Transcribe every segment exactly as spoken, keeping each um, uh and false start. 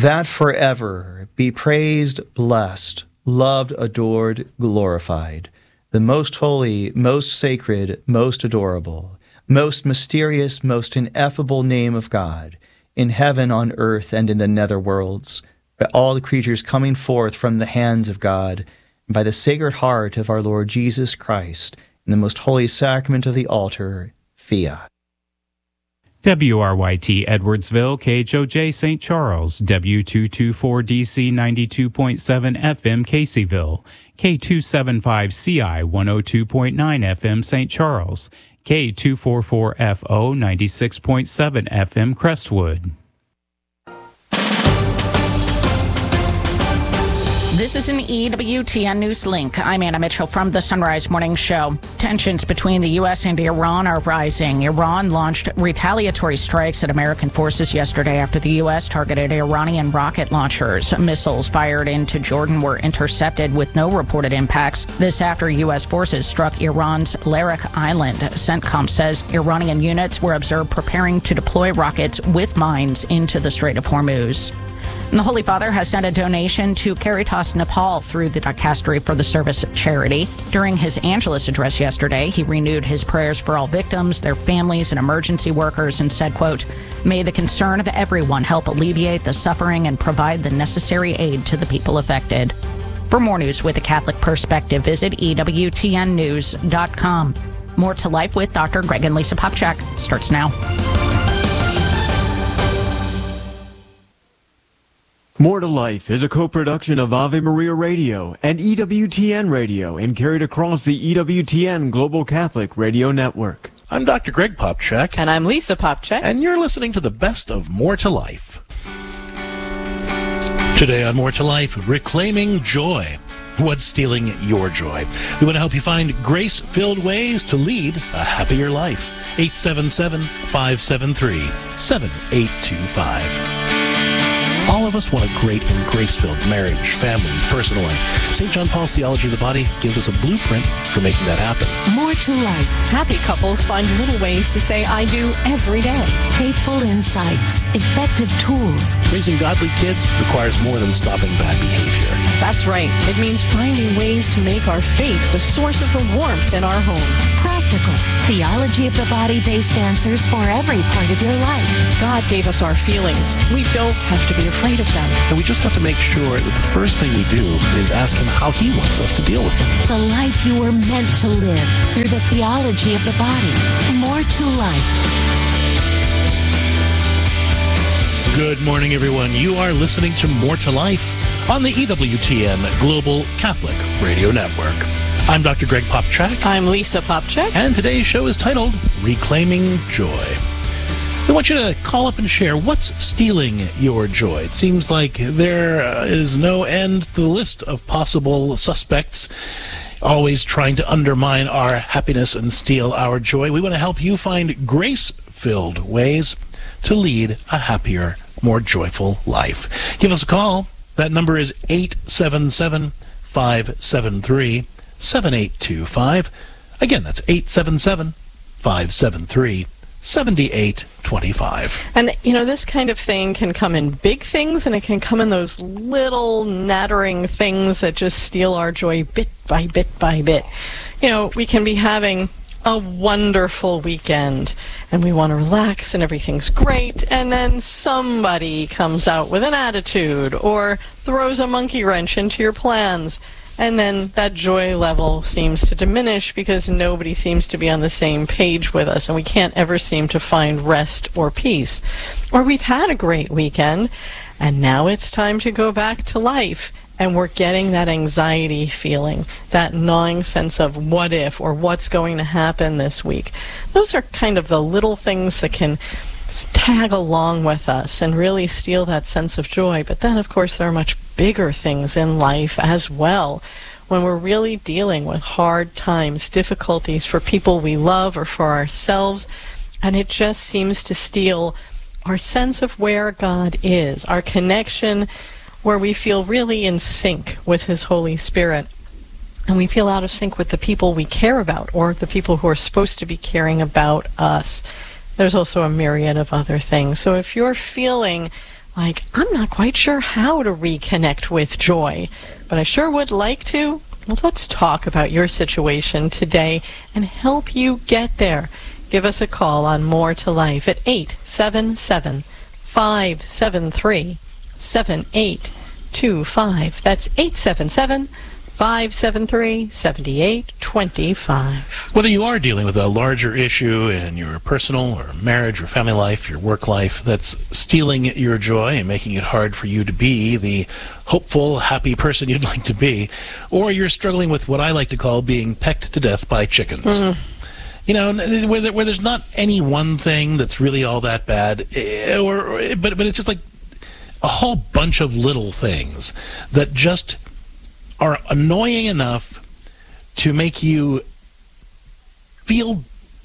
that forever be praised, blessed, loved, adored, glorified, the most holy, most sacred, most adorable, most mysterious, most ineffable name of God, in heaven, on earth, and in the netherworlds, by all the creatures coming forth from the hands of God, and by the sacred heart of our Lord Jesus Christ, in the most holy sacrament of the altar, fiat. W R Y T Edwardsville, K H O J Saint Charles, W two twenty-four D C ninety-two point seven F M Caseyville, K two seventy-five C I one oh two point nine F M Saint Charles, K two forty-four F O ninety-six point seven F M Crestwood. This is an E W T N News Link. I'm Anna Mitchell from the Sunrise Morning Show. Tensions between the U S and Iran are rising. Iran launched retaliatory strikes at American forces yesterday after the U S targeted Iranian rocket launchers. Missiles fired into Jordan were intercepted with no reported impacts. This after U S forces struck Iran's Larak Island. CENTCOM says Iranian units were observed preparing to deploy rockets with mines into the Strait of Hormuz. And the Holy Father has sent a donation to Caritas Nepal through the Dicastery for the Service of Charity. During his Angelus address yesterday, he renewed his prayers for all victims, their families, and emergency workers, and said, quote, "May the concern of everyone help alleviate the suffering and provide the necessary aid to the people affected." For more news with a Catholic perspective, visit E W T N news dot com. More to Life with Doctor Greg and Lisa Popchak starts now. More to Life is a co-production of Ave Maria Radio and E W T N Radio and carried across the E W T N Global Catholic Radio Network. I'm Doctor Greg Popchak. And I'm Lisa Popchak. And you're listening to the best of More to Life. Today on More to Life, reclaiming joy. What's stealing your joy? We want to help you find grace-filled ways to lead a happier life. eight seven seven, five seven three, seven eight two five. All of us want a great and grace-filled marriage, family, personal life. Saint John Paul's Theology of the Body gives us a blueprint for making that happen. More to life. Happy couples find little ways to say I do every day. Faithful insights. Effective tools. Raising godly kids requires more than stopping bad behavior. That's right. It means finding ways to make our faith the source of the warmth in our homes. Practical. Theology of the Body-based answers for every part of your life. God gave us our feelings. We don't have to be afraid of them. And we just have to make sure that the first thing we do is ask Him how He wants us to deal with them. The life you were meant to live through the theology of the body. More to life. Good morning, everyone. You are listening to More to Life on the E W T N Global Catholic Radio Network. I'm Doctor Greg Popchak. I'm Lisa Popchak. And today's show is titled Reclaiming Joy. We want you to call up and share what's stealing your joy. It seems like there is no end to the list of possible suspects always trying to undermine our happiness and steal our joy. We want to help you find grace-filled ways to lead a happier, more joyful life. Give us a call. That number is eight seven seven, five seven three, seven eight two five. Again, that's eight seven seven, five seven three, seven eight two five. And, you know, this kind of thing can come in big things, and it can come in those little nattering things that just steal our joy bit by bit by bit. You know, we can be having a wonderful weekend, and we want to relax, and everything's great, and then somebody comes out with an attitude or throws a monkey wrench into your plans. And then that joy level seems to diminish because nobody seems to be on the same page with us, and we can't ever seem to find rest or peace. Or we've had a great weekend, and now it's time to go back to life, and we're getting that anxiety feeling, that gnawing sense of what if or what's going to happen this week. Those are kind of the little things that can tag along with us and really steal that sense of joy. But then, of course, there are much bigger things in life as well. When we're really dealing with hard times, difficulties for people we love or for ourselves, and it just seems to steal our sense of where God is, our connection where we feel really in sync with His Holy Spirit. And we feel out of sync with the people we care about or the people who are supposed to be caring about us. There's also a myriad of other things. So if you're feeling like, I'm not quite sure how to reconnect with joy, but I sure would like to. Well, let's talk about your situation today and help you get there. Give us a call on More to Life at eight seven seven, five seven three, seven eight two five. That's eight seven seven, five seven three, seven eight two five. Whether you are dealing with a larger issue in your personal or marriage or family life, your work life, that's stealing your joy and making it hard for you to be the hopeful, happy person you'd like to be, or you're struggling with what I like to call being pecked to death by chickens. Mm. You know, where, there, where there's not any one thing that's really all that bad, or, or but but it's just like a whole bunch of little things that just are annoying enough to make you feel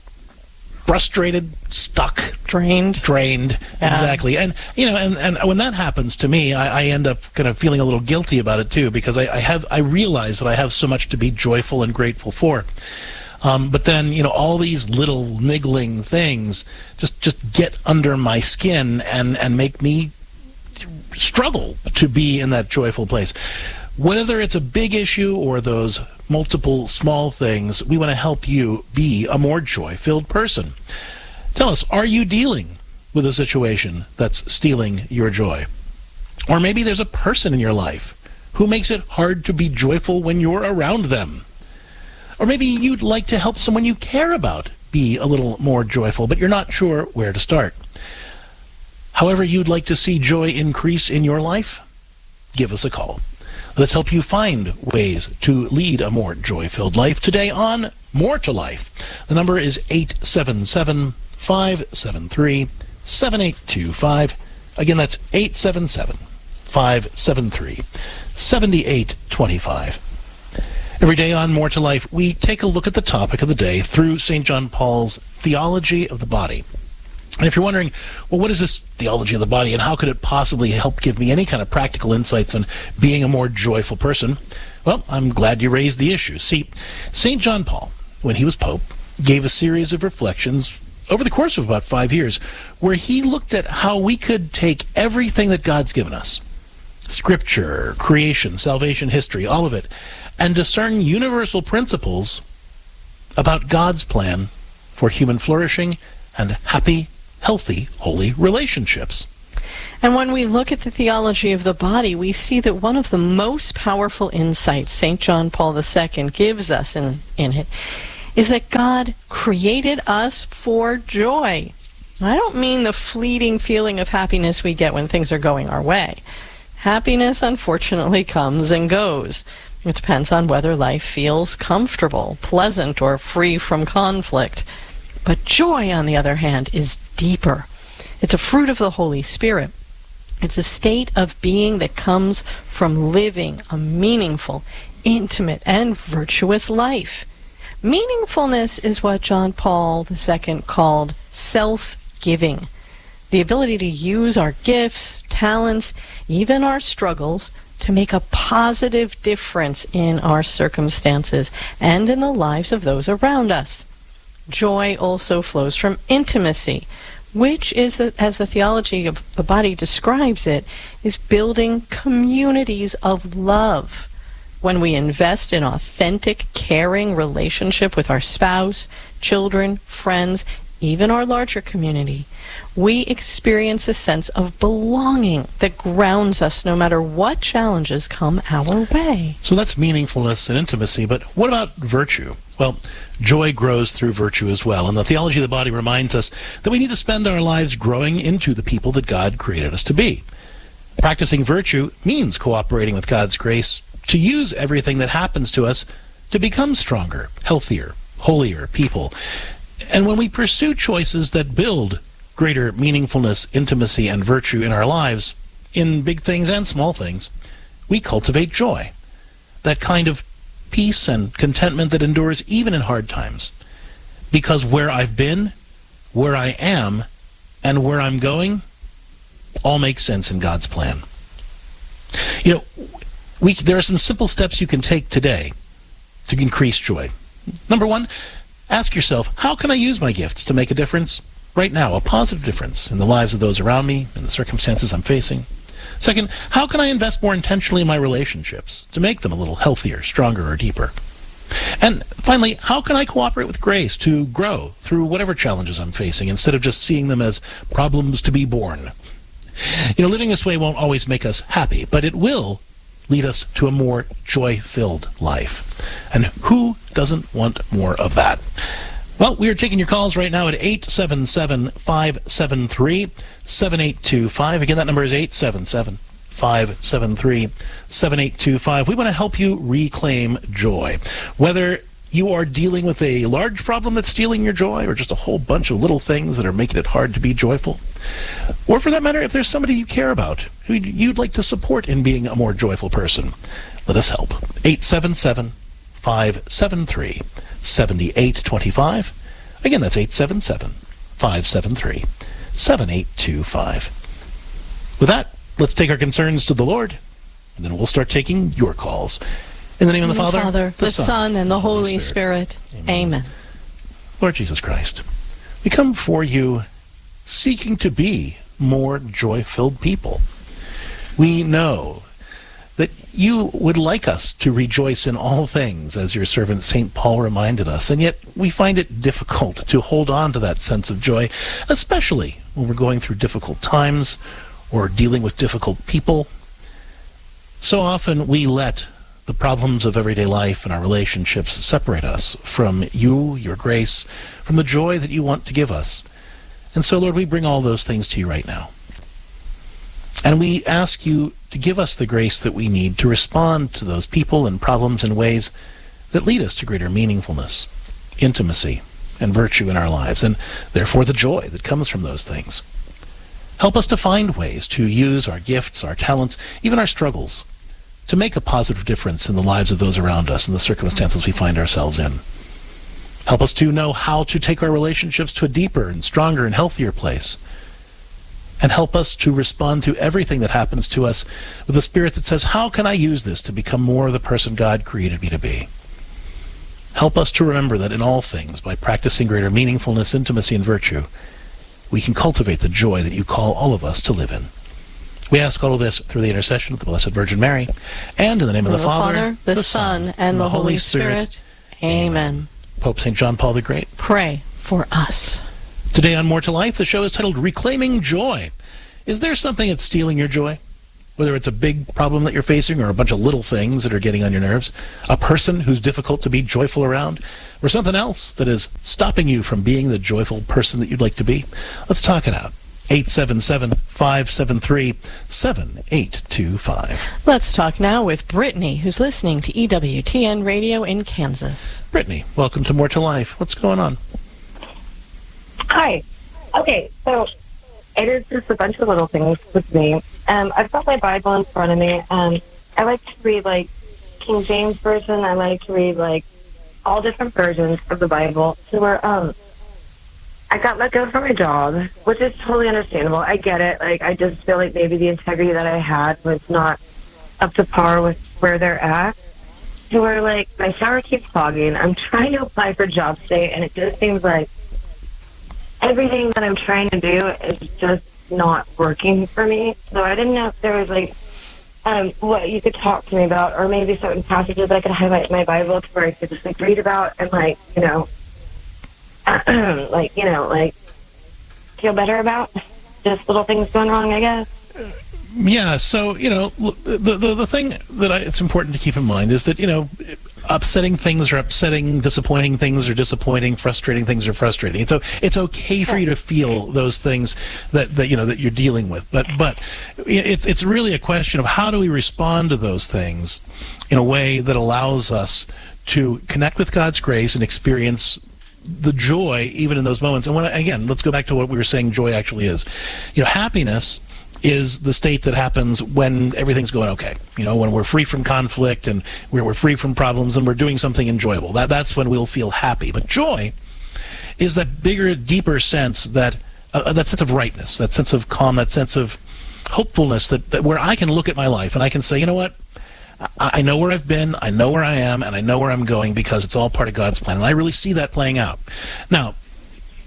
frustrated, stuck, drained, drained. Yeah. Exactly. And you know, and, and when that happens to me, I, I end up kind of feeling a little guilty about it too, because I, I have I realize that I have so much to be joyful and grateful for. Um, but then, you know, all these little niggling things just, just get under my skin and, and make me struggle to be in that joyful place. Whether it's a big issue or those multiple small things, we want to help you be a more joy-filled person. Tell us, are you dealing with a situation that's stealing your joy? Or maybe there's a person in your life who makes it hard to be joyful when you're around them. Or maybe you'd like to help someone you care about be a little more joyful, but you're not sure where to start. However you'd like to see joy increase in your life, give us a call. Let's help you find ways to lead a more joy-filled life today on More to Life. The number is eight seven seven, five seven three, seven eight two five. Again, that's eight seven seven, five seven three, seven eight two five. Every day on More to Life, we take a look at the topic of the day through Saint John Paul's theology of the body. And if you're wondering, well, what is this theology of the body, and how could it possibly help give me any kind of practical insights on being a more joyful person? Well, I'm glad you raised the issue. See, Saint John Paul, when he was Pope, gave a series of reflections over the course of about five years, where he looked at how we could take everything that God's given us, Scripture, creation, salvation, history, all of it, and discern universal principles about God's plan for human flourishing and happy, healthy, holy relationships. And when we look at the theology of the body, we see that one of the most powerful insights Saint John Paul the Second gives us in, in it is that God created us for joy. I don't mean the fleeting feeling of happiness we get when things are going our way. Happiness, unfortunately, comes and goes. It depends on whether life feels comfortable, pleasant, or free from conflict. But joy, on the other hand, is deeper. It's a fruit of the Holy Spirit. It's a state of being that comes from living a meaningful, intimate, and virtuous life. Meaningfulness is what John Paul the Second called self-giving. The ability to use our gifts, talents, even our struggles, to make a positive difference in our circumstances and in the lives of those around us. Joy also flows from intimacy, which is, the, as the theology of the body describes it, is building communities of love. When we invest in authentic, caring relationship with our spouse, children, friends, even our larger community, we experience a sense of belonging that grounds us no matter what challenges come our way. So that's meaningfulness and intimacy, but what about virtue? Well, joy grows through virtue as well, and the theology of the body reminds us that we need to spend our lives growing into the people that God created us to be. Practicing virtue means cooperating with God's grace to use everything that happens to us to become stronger, healthier, holier people. And when we pursue choices that build greater meaningfulness, intimacy, and virtue in our lives, in big things and small things, we cultivate joy. That kind of peace and contentment that endures even in hard times. Because where I've been, where I am, and where I'm going, all makes sense in God's plan. You know, we, there are some simple steps you can take today to increase joy. Number one, ask yourself, how can I use my gifts to make a difference? right now, a positive difference in the lives of those around me and the circumstances I'm facing? Second, how can I invest more intentionally in my relationships to make them a little healthier, stronger, or deeper? And finally, how can I cooperate with grace to grow through whatever challenges I'm facing instead of just seeing them as problems to be borne? You know, living this way won't always make us happy, but it will lead us to a more joy-filled life. And who doesn't want more of that? Well, we are taking your calls right now at eight seven seven, five seven three, seven eight two five. Again, that number is eight seven seven, five seven three, seven eight two five. We want to help you reclaim joy. Whether you are dealing with a large problem that's stealing your joy or just a whole bunch of little things that are making it hard to be joyful, or for that matter, if there's somebody you care about who you'd like to support in being a more joyful person, let us help. eight seven seven, five seven three, seven eight two five. Again, that's eight seven seven, five seven three, seven eight two five. With that, let's take our concerns to the Lord, and then we'll start taking your calls. In the name of the Father, Father, the, the Son, Son, and the Holy Spirit. Spirit. Amen. Amen. Lord Jesus Christ, we come before you seeking to be more joy-filled people. We know that you would like us to rejoice in all things, as your servant Saint Paul reminded us, and yet we find it difficult to hold on to that sense of joy, especially when we're going through difficult times or dealing with difficult people. So often we let the problems of everyday life and our relationships separate us from you, your grace, from the joy that you want to give us. And so, Lord, we bring all those things to you right now. And we ask you to give us the grace that we need to respond to those people and problems in ways that lead us to greater meaningfulness, intimacy, and virtue in our lives, and therefore the joy that comes from those things. Help us to find ways to use our gifts, our talents, even our struggles, to make a positive difference in the lives of those around us and the circumstances we find ourselves in. Help us to know how to take our relationships to a deeper and stronger and healthier place. And help us to respond to everything that happens to us with a spirit that says, how can I use this to become more of the person God created me to be? Help us to remember that in all things, by practicing greater meaningfulness, intimacy, and virtue, we can cultivate the joy that you call all of us to live in. We ask all of this through the intercession of the Blessed Virgin Mary, and in the name of the, the Father, Father, the, the Son, and, and the Holy Spirit. Spirit. Amen. Pope Saint John Paul the Great, pray for us. Today on More to Life, the show is titled Reclaiming Joy. Is there something that's stealing your joy? Whether it's a big problem that you're facing or a bunch of little things that are getting on your nerves, a person who's difficult to be joyful around, or something else that is stopping you from being the joyful person that you'd like to be? Let's talk it out. eight seven seven, five seven three, seven eight two five. Let's talk now with Brittany, who's listening to E W T N Radio in Kansas. Brittany, welcome to More to Life. What's going on? Hi. Okay, so it is just a bunch of little things with me. Um, I've got my Bible in front of me. Um, I like to read, like, King James Version. I like to read, like, all different versions of the Bible. So where, um, I got let go from my job, which is totally understandable. I get it. Like, I just feel like maybe the integrity that I had was not up to par with where they're at. So where, like, my shower keeps clogging. I'm trying to apply for job state, and it just seems like everything that I'm trying to do is just not working for me. So I didn't know if there was, like, um, what you could talk to me about, or maybe certain passages I could highlight in my Bible to where I could just, like, read about and, like, you know, like, you know, like, feel better about just little things going wrong, I guess. Yeah, so, you know, the the, the thing that I, it's important to keep in mind is that, you know, upsetting things are upsetting, disappointing things are disappointing, frustrating things are frustrating. It's, it's okay for you to feel those things that, that, you know, that you're dealing with. But, but it's, it's really a question of how do we respond to those things in a way that allows us to connect with God's grace and experience the joy even in those moments. And when, again, let's go back to what we were saying joy actually is. You know, happiness is the state that happens when everything's going okay. You know, when we're free from conflict and we're, we're free from problems and we're doing something enjoyable. That, that's when we'll feel happy. But joy is that bigger, deeper sense, that uh, that sense of rightness, that sense of calm, that sense of hopefulness, that, that where I can look at my life and I can say, you know what? I know where I've been, I know where I am, and I know where I'm going because it's all part of God's plan. And I really see that playing out. Now,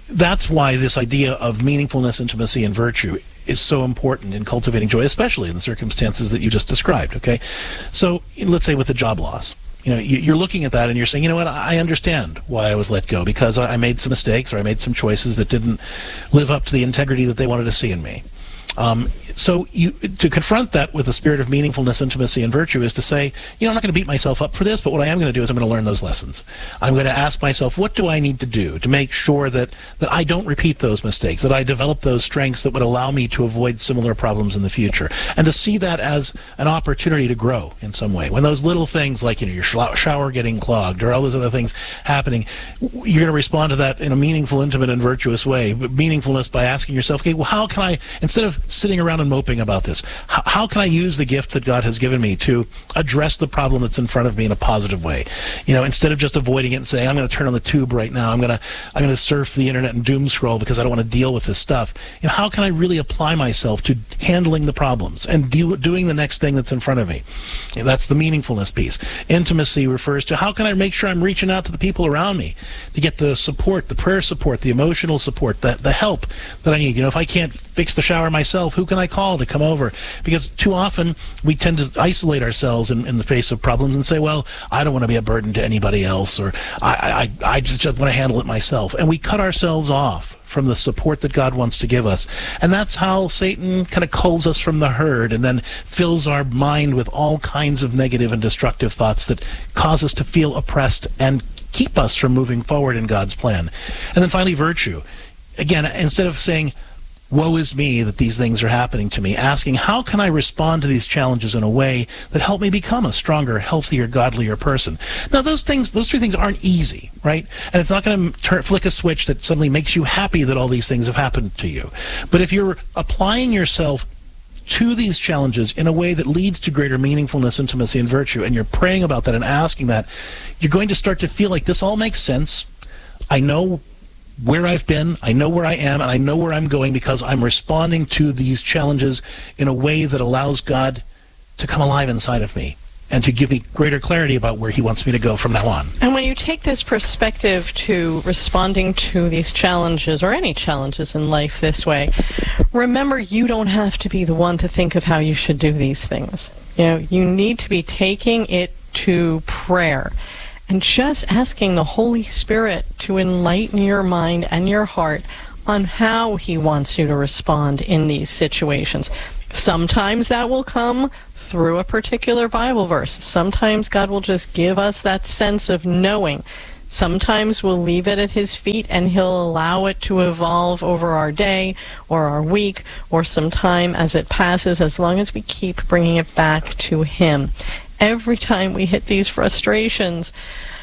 that's why this idea of meaningfulness, intimacy, and virtue is so important in cultivating joy, especially in the circumstances that you just described, okay? So let's say with the job loss. You know, you're looking at that and you're saying, you know what, I understand why I was let go, because I made some mistakes or I made some choices that didn't live up to the integrity that they wanted to see in me. Um, so you, to confront that with a spirit of meaningfulness, intimacy, and virtue is to say, you know, I'm not going to beat myself up for this, but what I am going to do is I'm going to learn those lessons. I'm going to ask myself, what do I need to do to make sure that, that I don't repeat those mistakes, that I develop those strengths that would allow me to avoid similar problems in the future, and to see that as an opportunity to grow in some way. When those little things like, you know, your shower getting clogged or all those other things happening, you're going to respond to that in a meaningful, intimate, and virtuous way. But meaningfulness by asking yourself, okay, well, how can I, instead of sitting around and moping about this, how, how can I use the gifts that God has given me to address the problem that's in front of me in a positive way? You know, instead of just avoiding it and saying, I'm going to turn on the tube right now, I'm going to I'm going to surf the internet and doom scroll because I don't want to deal with this stuff. You know, how can I really apply myself to handling the problems and deal, doing the next thing that's in front of me? You know, that's the meaningfulness piece. Intimacy refers to how can I make sure I'm reaching out to the people around me to get the support, the prayer support, the emotional support, the, the help that I need. You know, if I can't fix the shower myself, who can I call to come over? Because too often we tend to isolate ourselves in, in the face of problems and say, well, I don't want to be a burden to anybody else, or I, I, I just, just want to handle it myself. And we cut ourselves off from the support that God wants to give us. And that's how Satan kind of culls us from the herd and then fills our mind with all kinds of negative and destructive thoughts that cause us to feel oppressed and keep us from moving forward in God's plan. And then finally, virtue. Again, instead of saying, woe is me that these things are happening to me, asking, how can I respond to these challenges in a way that help me become a stronger, healthier, godlier person? Now, those things, those three things aren't easy, right? And it's not going to flick a switch that suddenly makes you happy that all these things have happened to you. But if you're applying yourself to these challenges in a way that leads to greater meaningfulness, intimacy, and virtue, and you're praying about that and asking that, you're going to start to feel like this all makes sense. I know where I've been, I know where I am, and I know where I'm going because I'm responding to these challenges in a way that allows God to come alive inside of me and to give me greater clarity about where he wants me to go from now on. And when you take this perspective to responding to these challenges, or any challenges in life this way, remember you don't have to be the one to think of how you should do these things. You know, you need to be taking it to prayer and just asking the Holy Spirit to enlighten your mind and your heart on how he wants you to respond in these situations. Sometimes that will come through a particular Bible verse. Sometimes God will just give us that sense of knowing. Sometimes we'll leave it at his feet and he'll allow it to evolve over our day or our week or some time as it passes, as long as we keep bringing it back to him. Every time we hit these frustrations,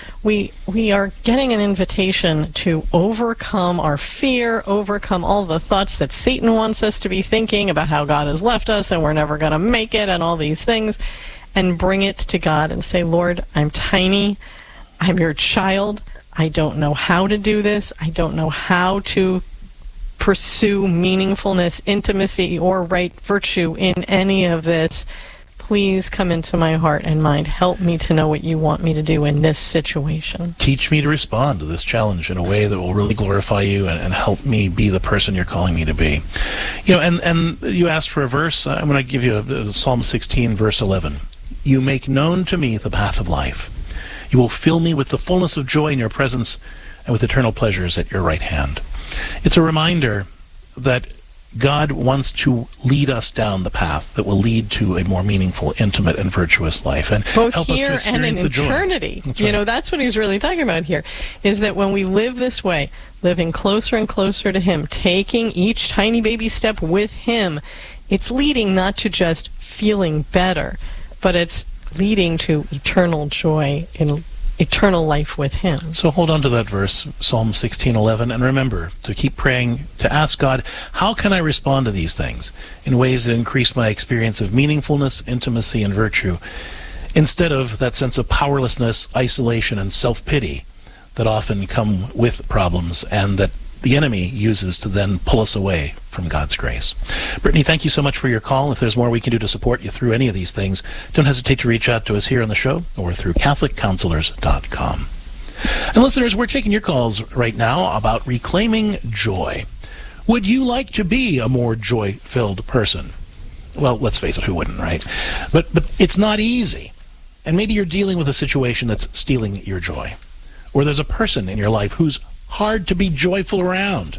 we we are getting an invitation to overcome our fear, overcome all the thoughts that Satan wants us to be thinking about how God has left us and we're never going to make it and all these things, and bring it to God and say, Lord, I'm tiny, I'm your child, I don't know how to do this, I don't know how to pursue meaningfulness, intimacy, or right virtue in any of this. Please come into my heart and mind. Help me to know what you want me to do in this situation. Teach me to respond to this challenge in a way that will really glorify you and, and help me be the person you're calling me to be. You know, and, and you asked for a verse. I'm going to give you a, a Psalm sixteen, verse eleven. You make known to me the path of life. You will fill me with the fullness of joy in your presence and with eternal pleasures at your right hand. It's a reminder that God wants to lead us down the path that will lead to a more meaningful, intimate, and virtuous life, and both help here us to and in experience the joy. eternity. That's you right. know, that's what he's really talking about here, is that when we live this way, living closer and closer to him, taking each tiny baby step with him, it's leading not to just feeling better, but it's leading to eternal joy in eternal life with him. So hold on to that verse, Psalm sixteen eleven, and remember to keep praying, to ask God, how can I respond to these things in ways that increase my experience of meaningfulness, intimacy, and virtue, instead of that sense of powerlessness, isolation, and self-pity that often come with problems and that the enemy uses to then pull us away from God's grace. Brittany, thank you so much for your call. If there's more we can do to support you through any of these things, don't hesitate to reach out to us here on the show or through Catholic Counselors dot com. And listeners, we're taking your calls right now about reclaiming joy. Would you like to be a more joy-filled person? Well, let's face it, who wouldn't, right? But but it's not easy. And maybe you're dealing with a situation that's stealing your joy. Or there's a person in your life who's hard to be joyful around.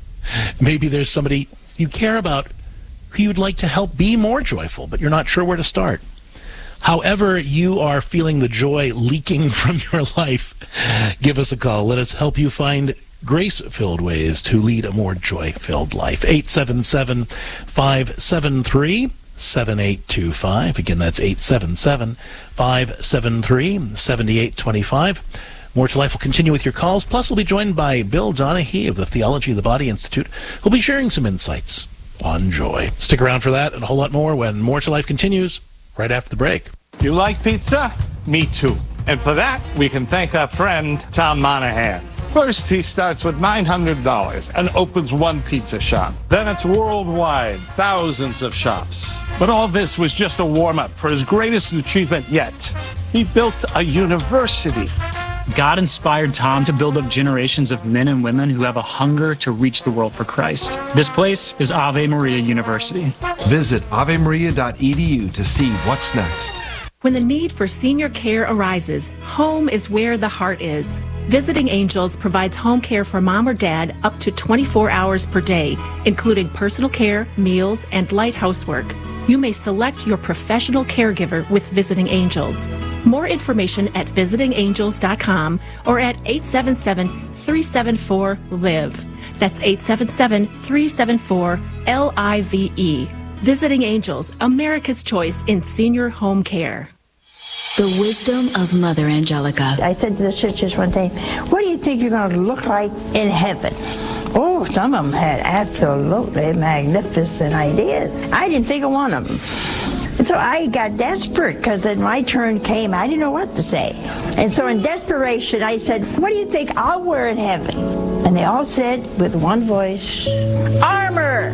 Maybe there's somebody you care about who you'd like to help be more joyful, but you're not sure where to start. However you are feeling the joy leaking from your life, give us a call. Let us help you find grace-filled ways to lead a more joy-filled life. eight seven seven, five seven three, seven eight two five. Again, that's eight seven seven, five seven three, seven eight two five. More to Life will continue with your calls. Plus, we'll be joined by Bill Donahue of the Theology of the Body Institute, who'll be sharing some insights on joy. Stick around for that and a whole lot more when More to Life continues right after the break. You like pizza? Me too. And for that, we can thank our friend, Tom Monahan. First, he starts with nine hundred dollars and opens one pizza shop. Then it's worldwide, thousands of shops. But all this was just a warm-up for his greatest achievement yet. He built a university. God inspired Tom to build up generations of men and women who have a hunger to reach the world for Christ. This place is Ave Maria University. Visit ave maria dot e d u to see what's next. When the need for senior care arises, home is where the heart is. Visiting Angels provides home care for mom or dad up to twenty-four hours per day, including personal care, meals, and light housework. You may select your professional caregiver with Visiting Angels. More information at visiting angels dot com or at eight seven seven, three seven four, L I V E. That's eight seven seven, three seven four, L I V E. Visiting Angels, America's choice in senior home care. The wisdom of Mother Angelica. I said to the sisters one day, what do you think you're going to look like in heaven? Oh, some of them had absolutely magnificent ideas. I didn't think of one of them. And so I got desperate because then my turn came. I didn't know what to say. And so in desperation, I said, what do you think I'll wear in heaven? And they all said with one voice, armor!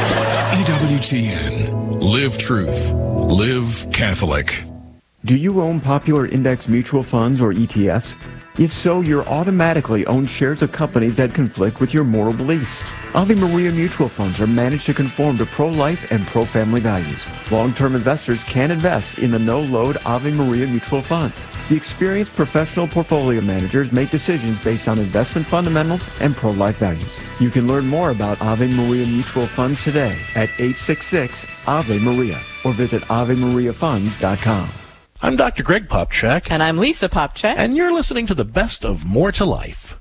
E W T N. Live truth. Live Catholic. Do you own popular index mutual funds or E T Fs? If so, you're automatically own shares of companies that conflict with your moral beliefs. Ave Maria mutual funds are managed to conform to pro-life and pro-family values. Long-term investors can invest in the no-load Ave Maria mutual funds. The experienced professional portfolio managers make decisions based on investment fundamentals and pro-life values. You can learn more about Ave Maria mutual funds today at eight six six, A V E Maria or visit ave maria funds dot com. I'm Doctor Greg Popcak. And I'm Lisa Popcak. And you're listening to the best of More to Life.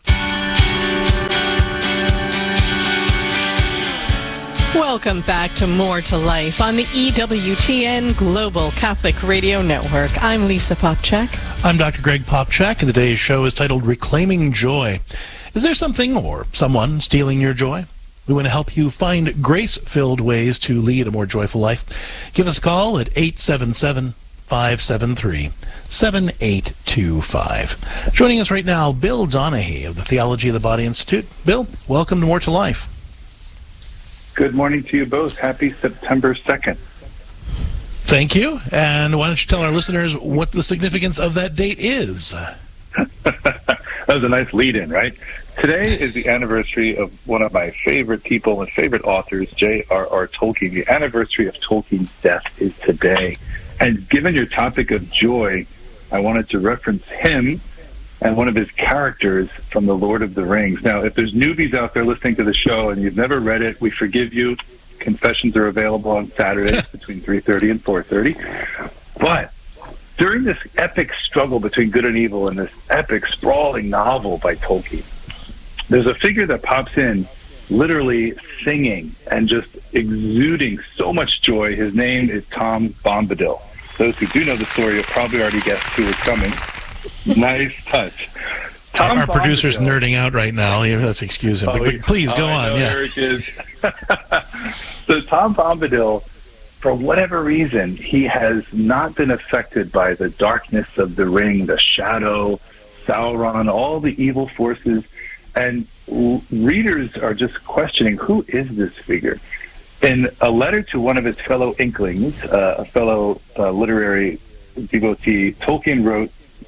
Welcome back to More to Life on the E W T N Global Catholic Radio Network. I'm Lisa Popcak. I'm Doctor Greg Popcak, and today's show is titled Reclaiming Joy. Is there something or someone stealing your joy? We want to help you find grace-filled ways to lead a more joyful life. Give us a call at eight seven seven, five seven three, seven eight two five. Joining us right now, Bill Donahue of the Theology of the Body Institute. Bill, welcome to More to Life. Good morning to you both. Happy September second. Thank you. And why don't you tell our listeners what the significance of that date is? That was a nice lead-in, right? Today is the anniversary of one of my favorite people and favorite authors, J R R Tolkien. The anniversary of Tolkien's death is today. And given your topic of joy, I wanted to reference him and one of his characters from The Lord of the Rings. Now, if there's newbies out there listening to the show and you've never read it, we forgive you. Confessions are available on Saturdays between three thirty and four thirty. But during this epic struggle between good and evil in this epic, sprawling novel by Tolkien, there's a figure that pops in literally singing and just exuding so much joy. His name is Tom Bombadil. Those who do know the story have probably already guessed who is coming. Nice touch. Tom Our, our producer's Bombadil. nerding out right now. Let's excuse him. Oh, but, but please, oh, go I on. know, Yeah. There it is. So Tom Bombadil, for whatever reason, he has not been affected by the darkness of the ring, the shadow, Sauron, all the evil forces. And readers are just questioning, who is this figure? In a letter to one of his fellow Inklings, uh, a fellow uh, literary devotee, Tolkien wrote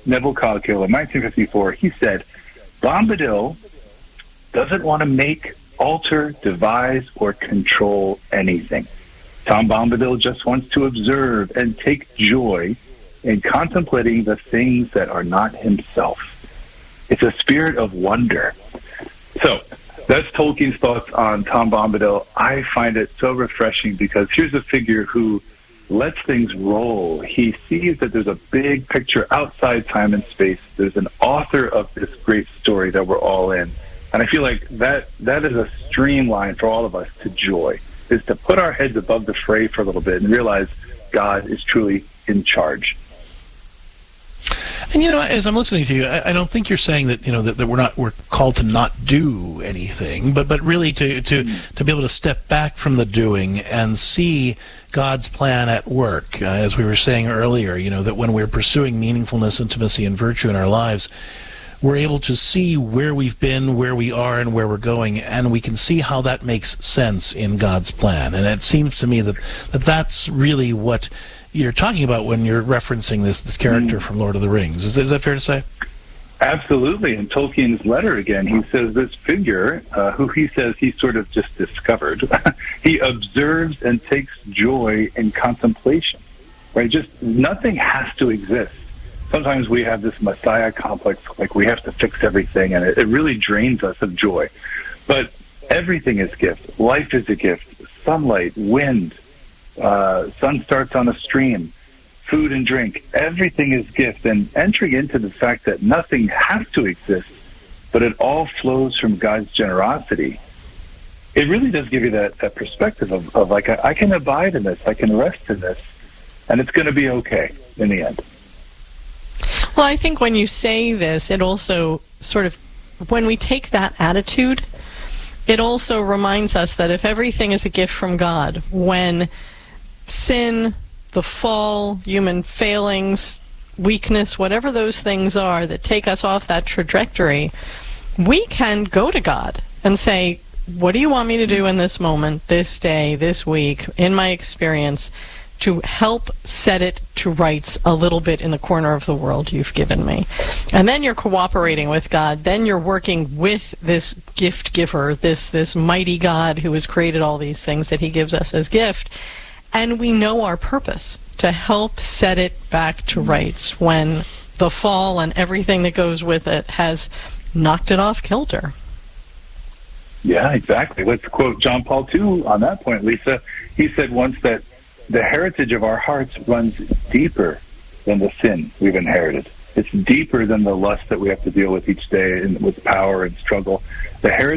Neville Coghill, in nineteen fifty-four, he said, Bombadil doesn't want to make, alter, devise, or control anything. Tom Bombadil just wants to observe and take joy in contemplating the things that are not himself. It's a spirit of wonder. So, that's Tolkien's thoughts on Tom Bombadil. I find it so refreshing because here's a figure who lets things roll. He sees that there's a big picture outside time and space. There's an author of this great story that we're all in. And I feel like that that is a streamline for all of us to joy, is to put our heads above the fray for a little bit and realize God is truly in charge. And, you know, as I'm listening to you, I, I don't think you're saying that, you know, that, that we're not, we're called to not do anything, but, but really to, to, mm. to be able to step back from the doing and see God's plan at work. Uh, as we were saying earlier, you know, that when we're pursuing meaningfulness, intimacy, and virtue in our lives, we're able to see where we've been, where we are, and where we're going, and we can see how that makes sense in God's plan. And it seems to me that, that that's really what you're talking about when you're referencing this this character mm. from Lord of the Rings. Is, is that fair to say? Absolutely. In Tolkien's letter again, he says this figure, uh, who he says he sort of just discovered, he observes and takes joy in contemplation. Right? Just nothing has to exist. Sometimes we have this Messiah complex, like we have to fix everything, and it, it really drains us of joy. But everything is gift. Life is a gift. Sunlight, wind, uh, sun starts on a stream, food and drink. Everything is gift. And entering into the fact that nothing has to exist, but it all flows from God's generosity, it really does give you that, that perspective of, of like, I, I can abide in this, I can rest in this, and it's going to be okay in the end. Well, I think when you say this, it also sort of, when we take that attitude, it also reminds us that if everything is a gift from God, when sin, the fall, human failings, weakness, whatever those things are that take us off that trajectory, we can go to God and say, what do you want me to do in this moment, this day, this week, in my experience, to help set it to rights a little bit in the corner of the world you've given me. And then you're cooperating with God. Then you're working with this gift giver, this this mighty God who has created all these things that he gives us as gift. And we know our purpose, to help set it back to rights when the fall and everything that goes with it has knocked it off kilter. Yeah, exactly. Let's quote John Paul the Second on that point, Lisa. He said once that the heritage of our hearts runs deeper than the sin we've inherited. It's deeper than the lust that we have to deal with each day and with power and struggle. The heritage